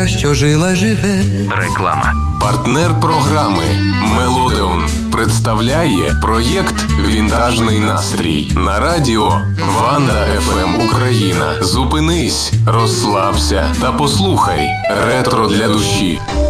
що жила живе. Реклама. Партнер програми Мелодеон представляє проєкт «Вінтажний настрій» на радіо Ванда ФМ Україна. Зупинись, розслабся та послухай ретро для душі.